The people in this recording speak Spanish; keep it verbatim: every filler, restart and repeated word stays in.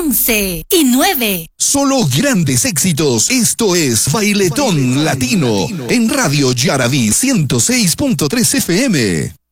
once y nueve. Solo grandes éxitos. Esto es Bailetón, Bailetón Latino, Latino en Radio Yaraví ciento seis punto tres F M.